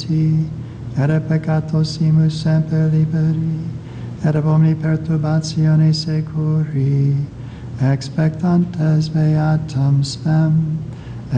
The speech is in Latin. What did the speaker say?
voti, et peccatosimus semper liberi, et ab omni perturbatione securi, expectantes beatum spem,